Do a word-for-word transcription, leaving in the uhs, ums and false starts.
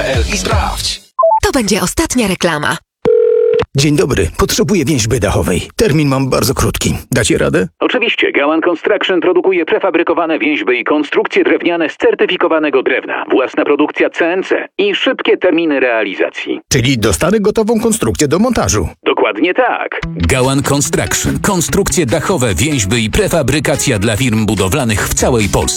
l i sprawdź. To będzie ostatnia reklama. Dzień dobry, potrzebuję więźby dachowej. Termin mam bardzo krótki. Dacie radę? Oczywiście, Gałan Construction produkuje prefabrykowane więźby i konstrukcje drewniane z certyfikowanego drewna. Własna produkcja C N C i szybkie terminy realizacji. Czyli dostanę gotową konstrukcję do montażu. Dokładnie tak. Gałan Construction. Konstrukcje dachowe, więźby i prefabrykacja dla firm budowlanych w całej Polsce.